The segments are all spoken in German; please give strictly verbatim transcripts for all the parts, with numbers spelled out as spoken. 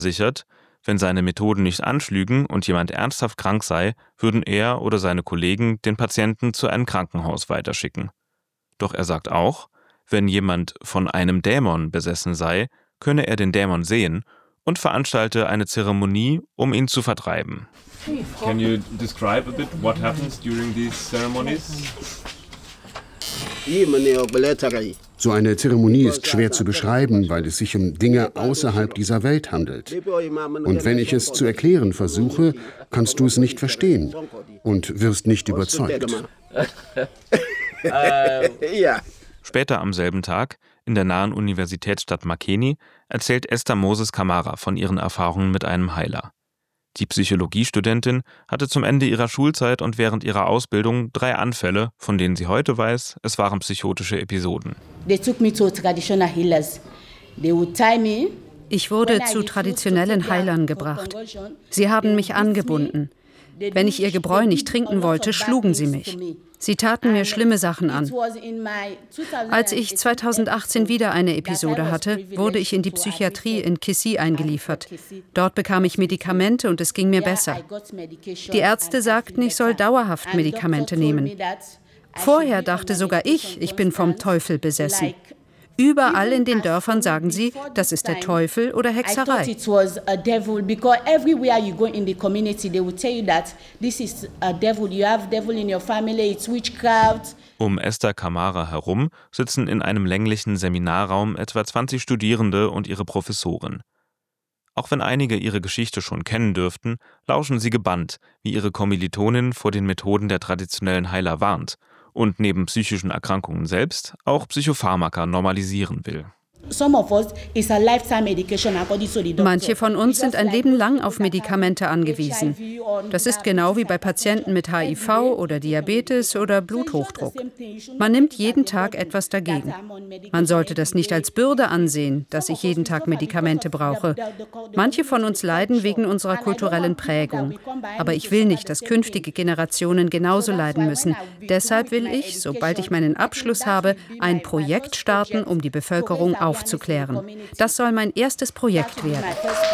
sichert, wenn seine Methoden nicht anschlügen und jemand ernsthaft krank sei, würden er oder seine Kollegen den Patienten zu einem Krankenhaus weiterschicken. Doch er sagt auch, wenn jemand von einem Dämon besessen sei, könne er den Dämon sehen und veranstalte eine Zeremonie, um ihn zu vertreiben. Can you describe a bit what happens during these ceremonies? So eine Zeremonie ist schwer zu beschreiben, weil es sich um Dinge außerhalb dieser Welt handelt. Und wenn ich es zu erklären versuche, kannst du es nicht verstehen und wirst nicht überzeugt. Später am selben Tag, in der nahen Universitätsstadt Makeni, erzählt Esther Moses Camara von ihren Erfahrungen mit einem Heiler. Die Psychologiestudentin hatte zum Ende ihrer Schulzeit und während ihrer Ausbildung drei Anfälle, von denen sie heute weiß, es waren psychotische Episoden. Ich wurde zu traditionellen Heilern gebracht. Sie haben mich angebunden. Wenn ich ihr Gebräu nicht trinken wollte, schlugen sie mich. Sie taten mir schlimme Sachen an. Als ich zweitausendachtzehn wieder eine Episode hatte, wurde ich in die Psychiatrie in Kisii eingeliefert. Dort bekam ich Medikamente und es ging mir besser. Die Ärzte sagten, ich soll dauerhaft Medikamente nehmen. Vorher dachte sogar ich, ich bin vom Teufel besessen. Überall in den Dörfern sagen sie, das ist der Teufel oder Hexerei. Um Esther Camara herum sitzen in einem länglichen Seminarraum etwa zwanzig Studierende und ihre Professorin. Auch wenn einige ihre Geschichte schon kennen dürften, lauschen sie gebannt, wie ihre Kommilitonin vor den Methoden der traditionellen Heiler warnt und neben psychischen Erkrankungen selbst auch Psychopharmaka normalisieren will. Manche von uns sind ein Leben lang auf Medikamente angewiesen. Das ist genau wie bei Patienten mit H I V oder Diabetes oder Bluthochdruck. Man nimmt jeden Tag etwas dagegen. Man sollte das nicht als Bürde ansehen, dass ich jeden Tag Medikamente brauche. Manche von uns leiden wegen unserer kulturellen Prägung. Aber ich will nicht, dass künftige Generationen genauso leiden müssen. Deshalb will ich, sobald ich meinen Abschluss habe, ein Projekt starten, um die Bevölkerung aufzunehmen. aufzuklären. Das soll mein erstes Projekt werden.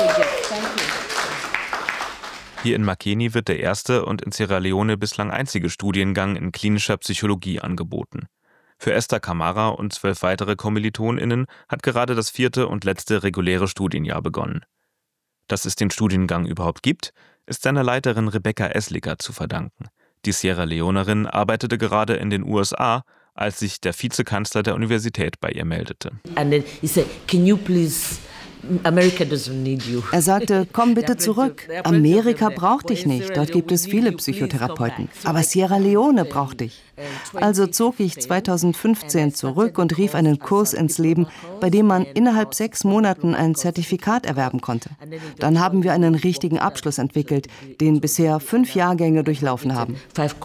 Hier in Makeni wird der erste und in Sierra Leone bislang einzige Studiengang in klinischer Psychologie angeboten. Für Esther Camara und zwölf weitere KommilitonInnen hat gerade das vierte und letzte reguläre Studienjahr begonnen. Dass es den Studiengang überhaupt gibt, ist seiner Leiterin Rebecca Esliger zu verdanken. Die Sierra Leonerin arbeitete gerade in den U S A, als sich der Vizekanzler der Universität bei ihr meldete. Er sagte, komm bitte zurück. Amerika braucht dich nicht, dort gibt es viele Psychotherapeuten. Aber Sierra Leone braucht dich. Also zog ich zweitausendfünfzehn zurück und rief einen Kurs ins Leben, bei dem man innerhalb sechs Monaten ein Zertifikat erwerben konnte. Dann haben wir einen richtigen Abschluss entwickelt, den bisher fünf Jahrgänge durchlaufen haben.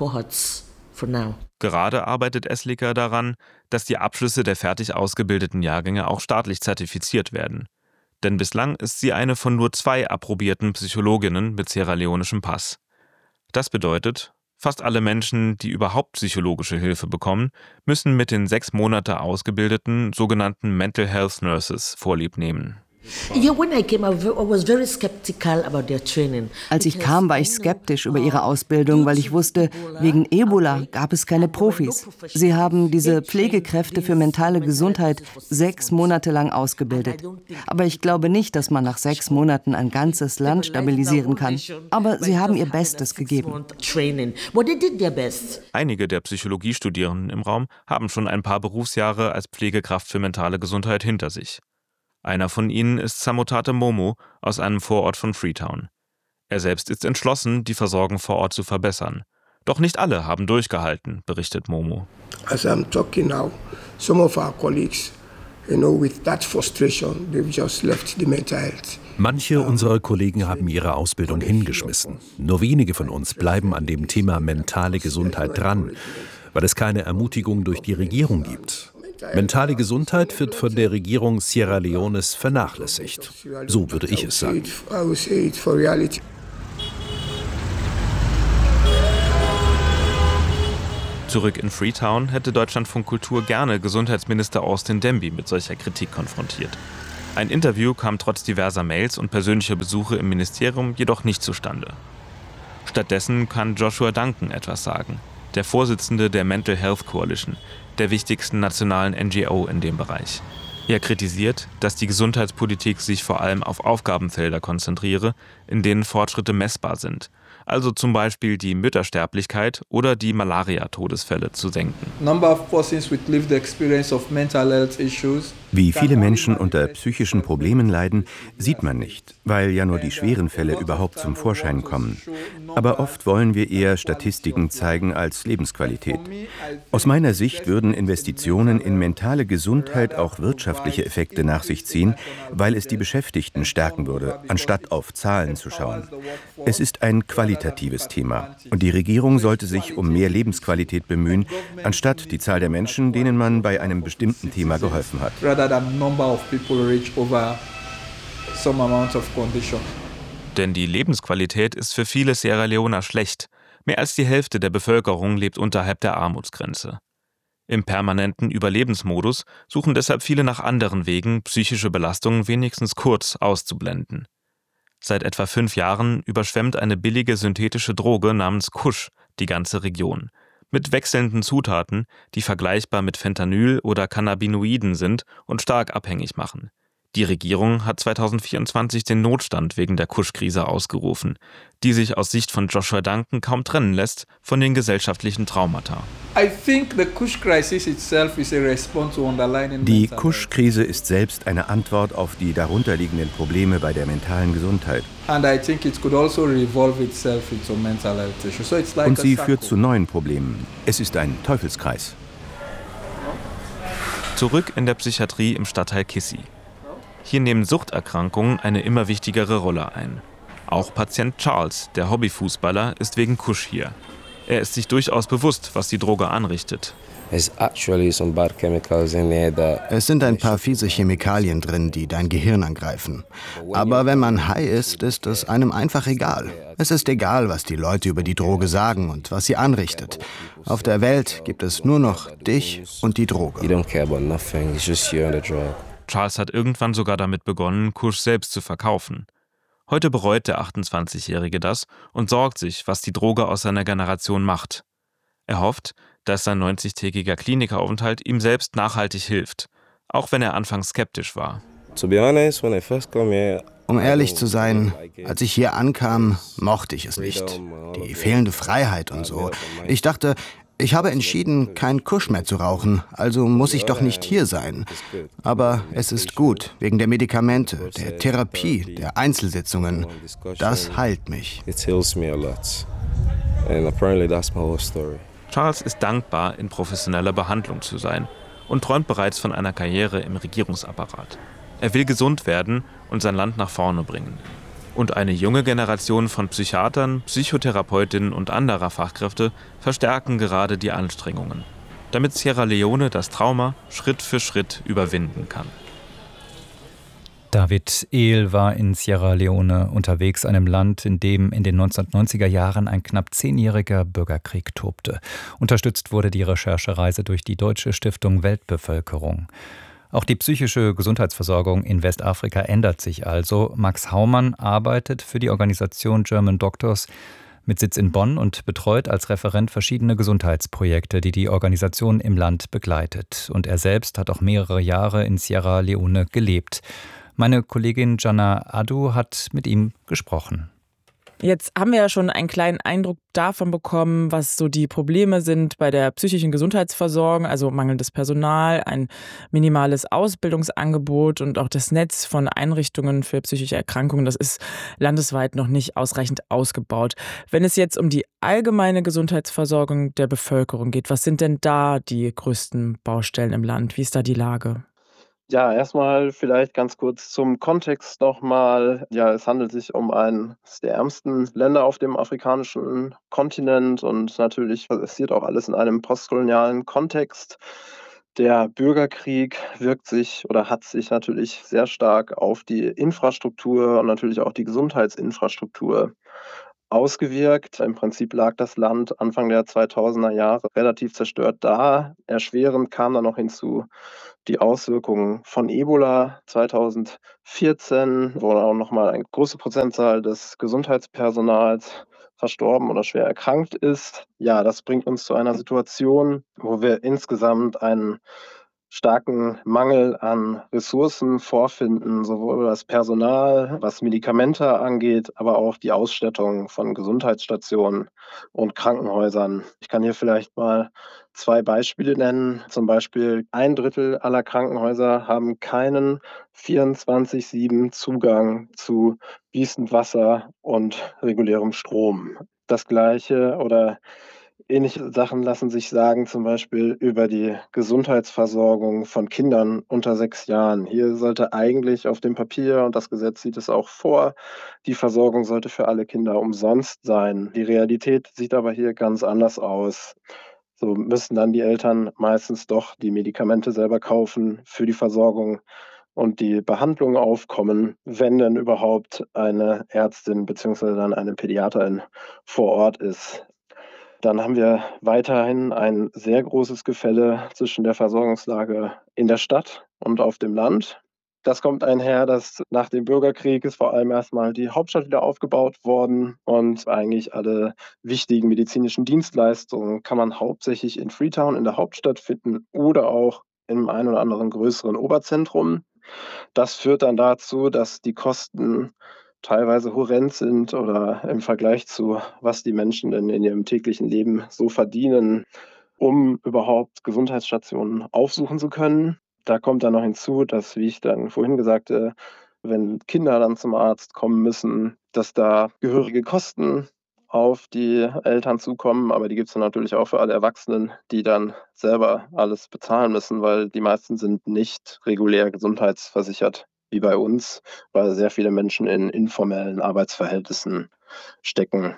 Gerade arbeitet Esliger daran, dass die Abschlüsse der fertig ausgebildeten Jahrgänge auch staatlich zertifiziert werden. Denn bislang ist sie eine von nur zwei approbierten Psychologinnen mit sierraleonischem Pass. Das bedeutet, fast alle Menschen, die überhaupt psychologische Hilfe bekommen, müssen mit den sechs Monate ausgebildeten sogenannten Mental Health Nurses Vorlieb nehmen. Als ich kam, war ich skeptisch über ihre Ausbildung, weil ich wusste, wegen Ebola gab es keine Profis. Sie haben diese Pflegekräfte für mentale Gesundheit sechs Monate lang ausgebildet. Aber ich glaube nicht, dass man nach sechs Monaten ein ganzes Land stabilisieren kann. Aber sie haben ihr Bestes gegeben. Einige der Psychologiestudierenden im Raum haben schon ein paar Berufsjahre als Pflegekraft für mentale Gesundheit hinter sich. Einer von ihnen ist Samotate Momo aus einem Vorort von Freetown. Er selbst ist entschlossen, die Versorgung vor Ort zu verbessern. Doch nicht alle haben durchgehalten, berichtet Momo. As I'm talking now, some of our colleagues, you know, with that frustration, they've just left the mental health. Manche unserer Kollegen haben ihre Ausbildung hingeschmissen. Nur wenige von uns bleiben an dem Thema mentale Gesundheit dran, weil es keine Ermutigung durch die Regierung gibt. Mentale Gesundheit wird von der Regierung Sierra Leones vernachlässigt. So würde ich es sagen. Zurück in Freetown hätte Deutschlandfunk Kultur gerne Gesundheitsminister Austin Demby mit solcher Kritik konfrontiert. Ein Interview kam trotz diverser Mails und persönlicher Besuche im Ministerium jedoch nicht zustande. Stattdessen kann Joshua Duncan etwas sagen, der Vorsitzende der Mental Health Coalition, der wichtigsten nationalen N G O in dem Bereich. Er kritisiert, dass die Gesundheitspolitik sich vor allem auf Aufgabenfelder konzentriere, in denen Fortschritte messbar sind, also zum Beispiel die Müttersterblichkeit oder die Malaria-Todesfälle zu senken. Wie viele Menschen unter psychischen Problemen leiden, sieht man nicht, weil ja nur die schweren Fälle überhaupt zum Vorschein kommen. Aber oft wollen wir eher Statistiken zeigen als Lebensqualität. Aus meiner Sicht würden Investitionen in mentale Gesundheit auch wirtschaftliche Effekte nach sich ziehen, weil es die Beschäftigten stärken würde, anstatt auf Zahlen zu schauen. Es ist ein qualitatives Thema und die Regierung sollte sich um mehr Lebensqualität bemühen, anstatt die Zahl der Menschen, denen man bei einem bestimmten Thema geholfen hat. Denn die Lebensqualität ist für viele Sierra Leoner schlecht. Mehr als die Hälfte der Bevölkerung lebt unterhalb der Armutsgrenze. Im permanenten Überlebensmodus suchen deshalb viele nach anderen Wegen, psychische Belastungen wenigstens kurz auszublenden. Seit etwa fünf Jahren überschwemmt eine billige synthetische Droge namens Kush die ganze Region. Mit wechselnden Zutaten, die vergleichbar mit Fentanyl oder Cannabinoiden sind und stark abhängig machen. Die Regierung hat zweitausendvierundzwanzig den Notstand wegen der Kush-Krise ausgerufen, die sich aus Sicht von Joshua Duncan kaum trennen lässt von den gesellschaftlichen Traumata. Die Kush-Krise ist selbst eine Antwort auf die darunterliegenden Probleme bei der mentalen Gesundheit. Und sie führt zu neuen Problemen. Es ist ein Teufelskreis. Zurück in der Psychiatrie im Stadtteil Kissy. Hier nehmen Suchterkrankungen eine immer wichtigere Rolle ein. Auch Patient Charles, der Hobbyfußballer, ist wegen Kush hier. Er ist sich durchaus bewusst, was die Droge anrichtet. Es sind ein paar fiese Chemikalien drin, die dein Gehirn angreifen. Aber wenn man high ist, ist es einem einfach egal. Es ist egal, was die Leute über die Droge sagen und was sie anrichtet. Auf der Welt gibt es nur noch dich und die Droge. Charles hat irgendwann sogar damit begonnen, Kush selbst zu verkaufen. Heute bereut der achtundzwanzigjährige das und sorgt sich, was die Droge aus seiner Generation macht. Er hofft, dass sein neunzigtägiger Klinikaufenthalt ihm selbst nachhaltig hilft, auch wenn er anfangs skeptisch war. Um ehrlich zu sein, als ich hier ankam, mochte ich es nicht. Die fehlende Freiheit und so. Ich dachte, ich habe entschieden, kein Kush mehr zu rauchen, also muss ich doch nicht hier sein. Aber es ist gut, wegen der Medikamente, der Therapie, der Einzelsitzungen. Das heilt mich. Charles ist dankbar, in professioneller Behandlung zu sein und träumt bereits von einer Karriere im Regierungsapparat. Er will gesund werden und sein Land nach vorne bringen. Und eine junge Generation von Psychiatern, Psychotherapeutinnen und anderer Fachkräfte verstärken gerade die Anstrengungen, damit Sierra Leone das Trauma Schritt für Schritt überwinden kann. David Ehl war in Sierra Leone unterwegs, einem Land, in dem in den neunzehnhundertneunziger Jahren ein knapp zehnjähriger Bürgerkrieg tobte. Unterstützt wurde die Recherchereise durch die Deutsche Stiftung Weltbevölkerung. Auch die psychische Gesundheitsversorgung in Westafrika ändert sich also. Max Haumann arbeitet für die Organisation German Doctors mit Sitz in Bonn und betreut als Referent verschiedene Gesundheitsprojekte, die die Organisation im Land begleitet. Und er selbst hat auch mehrere Jahre in Sierra Leone gelebt. Meine Kollegin Jana Adu hat mit ihm gesprochen. Jetzt haben wir ja schon einen kleinen Eindruck davon bekommen, was so die Probleme sind bei der psychischen Gesundheitsversorgung, also mangelndes Personal, ein minimales Ausbildungsangebot und auch das Netz von Einrichtungen für psychische Erkrankungen, das ist landesweit noch nicht ausreichend ausgebaut. Wenn es jetzt um die allgemeine Gesundheitsversorgung der Bevölkerung geht, was sind denn da die größten Baustellen im Land? Wie ist da die Lage? Ja, erstmal vielleicht ganz kurz zum Kontext nochmal. Ja, es handelt sich um eines der ärmsten Länder auf dem afrikanischen Kontinent und natürlich passiert auch alles in einem postkolonialen Kontext. Der Bürgerkrieg wirkt sich oder hat sich natürlich sehr stark auf die Infrastruktur und natürlich auch die Gesundheitsinfrastruktur ausgewirkt. Im Prinzip lag das Land Anfang der zweitausender Jahre relativ zerstört da. Erschwerend kam dann noch hinzu die Auswirkungen von Ebola zweitausendvierzehn, wo auch nochmal eine große Prozentzahl des Gesundheitspersonals verstorben oder schwer erkrankt ist. Ja, das bringt uns zu einer Situation, wo wir insgesamt einen starken Mangel an Ressourcen vorfinden, sowohl das Personal, was Medikamente angeht, aber auch die Ausstattung von Gesundheitsstationen und Krankenhäusern. Ich kann hier vielleicht mal zwei Beispiele nennen. Zum Beispiel ein Drittel aller Krankenhäuser haben keinen vierundzwanzig sieben Zugang zu fließend Wasser und regulärem Strom. Das Gleiche oder ähnliche Sachen lassen sich sagen, zum Beispiel über die Gesundheitsversorgung von Kindern unter sechs Jahren. Hier sollte eigentlich auf dem Papier, und das Gesetz sieht es auch vor, die Versorgung sollte für alle Kinder umsonst sein. Die Realität sieht aber hier ganz anders aus. So müssen dann die Eltern meistens doch die Medikamente selber kaufen für die Versorgung und die Behandlung aufkommen, wenn denn überhaupt eine Ärztin bzw. dann eine Pädiaterin vor Ort ist. Dann haben wir weiterhin ein sehr großes Gefälle zwischen der Versorgungslage in der Stadt und auf dem Land. Das kommt einher, dass nach dem Bürgerkrieg ist vor allem erstmal die Hauptstadt wieder aufgebaut worden und eigentlich alle wichtigen medizinischen Dienstleistungen kann man hauptsächlich in Freetown in der Hauptstadt finden oder auch im einen oder anderen größeren Oberzentrum. Das führt dann dazu, dass die Kosten teilweise horrend sind oder im Vergleich zu, was die Menschen denn in ihrem täglichen Leben so verdienen, um überhaupt Gesundheitsstationen aufsuchen zu können. Da kommt dann noch hinzu, dass, wie ich dann vorhin gesagt habe, wenn Kinder dann zum Arzt kommen müssen, dass da gehörige Kosten auf die Eltern zukommen, aber die gibt es dann natürlich auch für alle Erwachsenen, die dann selber alles bezahlen müssen, weil die meisten sind nicht regulär gesundheitsversichert wie bei uns, weil sehr viele Menschen in informellen Arbeitsverhältnissen stecken.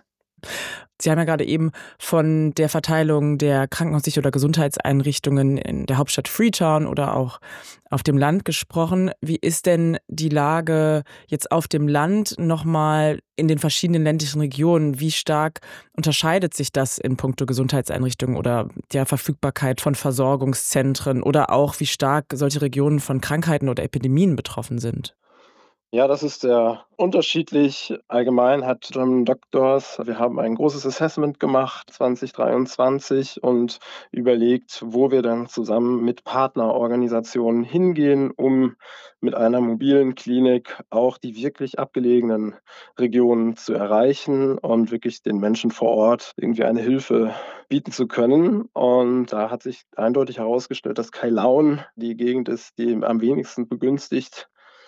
Sie haben ja gerade eben von der Verteilung der Krankenhaussicher- oder Gesundheitseinrichtungen in der Hauptstadt Freetown oder auch auf dem Land gesprochen. Wie ist denn die Lage jetzt auf dem Land nochmal in den verschiedenen ländlichen Regionen? Wie stark unterscheidet sich das in puncto Gesundheitseinrichtungen oder der Verfügbarkeit von Versorgungszentren oder auch wie stark solche Regionen von Krankheiten oder Epidemien betroffen sind? Ja, das ist sehr unterschiedlich. Allgemein hat German Doctors, wir haben ein großes Assessment gemacht zwanzig dreiundzwanzig und überlegt, wo wir dann zusammen mit Partnerorganisationen hingehen, um mit einer mobilen Klinik auch die wirklich abgelegenen Regionen zu erreichen und wirklich den Menschen vor Ort irgendwie eine Hilfe bieten zu können. Und da hat sich eindeutig herausgestellt, dass Kailahun die Gegend ist, die am wenigsten begünstigt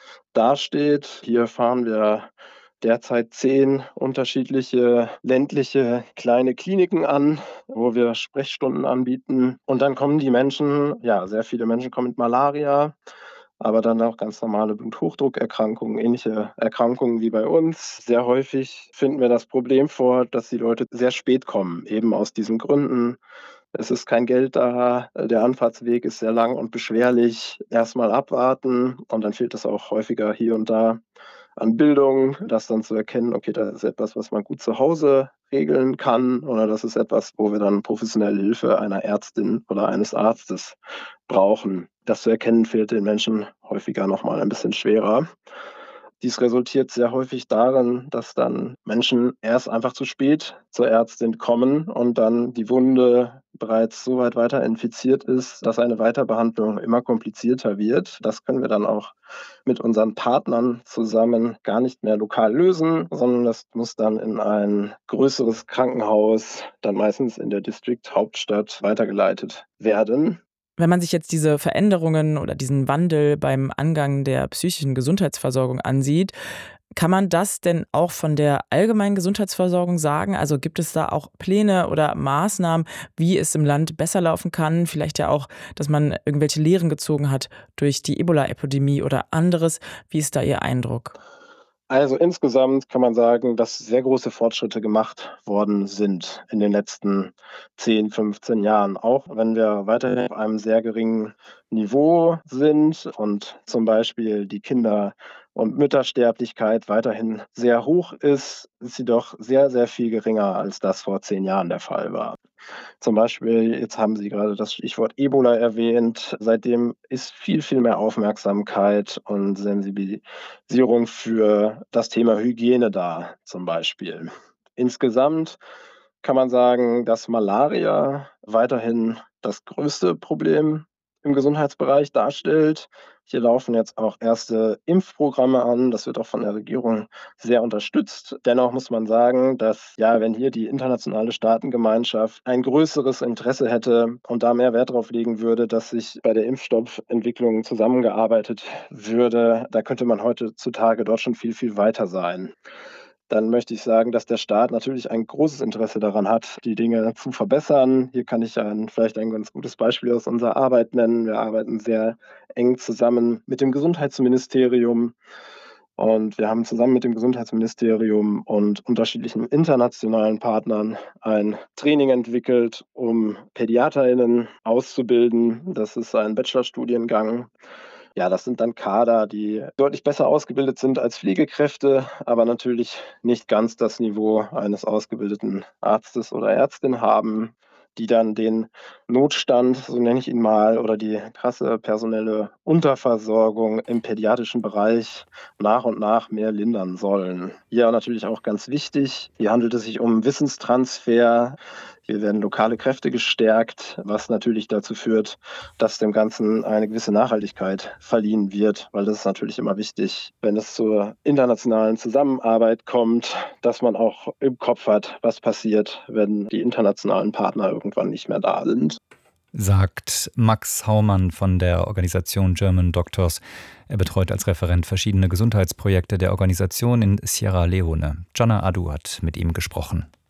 dasteht. Hier fahren wir derzeit zehn unterschiedliche ländliche kleine Kliniken an, wo wir Sprechstunden anbieten. Und dann kommen die Menschen, ja, sehr viele Menschen kommen mit Malaria, aber dann auch ganz normale Bluthochdruckerkrankungen, ähnliche Erkrankungen wie bei uns. Sehr häufig finden wir das Problem vor, dass die Leute sehr spät kommen, eben aus diesen Gründen. Es ist kein Geld da, der Anfahrtsweg ist sehr lang und beschwerlich. Erstmal abwarten und dann fehlt es auch häufiger hier und da an Bildung, das dann zu erkennen, okay, das ist etwas, was man gut zu Hause regeln kann oder das ist etwas, wo wir dann professionelle Hilfe einer Ärztin oder eines Arztes brauchen. Das zu erkennen fehlt den Menschen häufiger nochmal ein bisschen schwerer. Dies resultiert sehr häufig darin, dass dann Menschen erst einfach zu spät zur Ärztin kommen und dann die Wunde bereits so weit weiter infiziert ist, dass eine Weiterbehandlung immer komplizierter wird. Das können wir dann auch mit unseren Partnern zusammen gar nicht mehr lokal lösen, sondern das muss dann in ein größeres Krankenhaus, dann meistens in der District-Hauptstadt, weitergeleitet werden. Wenn man sich jetzt diese Veränderungen oder diesen Wandel beim Angang der psychischen Gesundheitsversorgung ansieht, kann man das denn auch von der allgemeinen Gesundheitsversorgung sagen? Also gibt es da auch Pläne oder Maßnahmen, wie es im Land besser laufen kann? Vielleicht ja auch, dass man irgendwelche Lehren gezogen hat durch die Ebola-Epidemie oder anderes. Wie ist da Ihr Eindruck? Also insgesamt kann man sagen, dass sehr große Fortschritte gemacht worden sind in den letzten zehn, fünfzehn Jahren. Auch wenn wir weiterhin auf einem sehr geringen Niveau sind und zum Beispiel die Kinder und Müttersterblichkeit weiterhin sehr hoch ist, ist sie doch sehr, sehr viel geringer, als das vor zehn Jahren der Fall war. Zum Beispiel, jetzt haben Sie gerade das Stichwort Ebola erwähnt. Seitdem ist viel, viel mehr Aufmerksamkeit und Sensibilisierung für das Thema Hygiene da, zum Beispiel. Insgesamt kann man sagen, dass Malaria weiterhin das größte Problem im Gesundheitsbereich darstellt. Hier laufen jetzt auch erste Impfprogramme an. Das wird auch von der Regierung sehr unterstützt. Dennoch muss man sagen, dass, ja, wenn hier die internationale Staatengemeinschaft ein größeres Interesse hätte und da mehr Wert darauf legen würde, dass sich bei der Impfstoffentwicklung zusammengearbeitet würde, da könnte man heutzutage dort schon viel, viel weiter sein. Dann möchte ich sagen, dass der Staat natürlich ein großes Interesse daran hat, die Dinge zu verbessern. Hier kann ich ein, vielleicht ein ganz gutes Beispiel aus unserer Arbeit nennen. Wir arbeiten sehr eng zusammen mit dem Gesundheitsministerium. Und wir haben zusammen mit dem Gesundheitsministerium und unterschiedlichen internationalen Partnern ein Training entwickelt, um PädiaterInnen auszubilden. Das ist ein Bachelorstudiengang. Ja, das sind dann Kader, die deutlich besser ausgebildet sind als Pflegekräfte, aber natürlich nicht ganz das Niveau eines ausgebildeten Arztes oder Ärztin haben, die dann den Notstand, so nenne ich ihn mal, oder die krasse personelle Unterversorgung im pädiatrischen Bereich nach und nach mehr lindern sollen. Hier natürlich auch ganz wichtig, hier handelt es sich um Wissenstransfer. Hier werden lokale Kräfte gestärkt, was natürlich dazu führt, dass dem Ganzen eine gewisse Nachhaltigkeit verliehen wird, weil das ist natürlich immer wichtig, wenn es zur internationalen Zusammenarbeit kommt, dass man auch im Kopf hat, was passiert, wenn die internationalen Partner irgendwann nicht mehr da sind. Sagt Max Haumann von der Organisation German Doctors. Er betreut als Referent verschiedene Gesundheitsprojekte der Organisation in Sierra Leone. Jana Adu hat mit ihm gesprochen.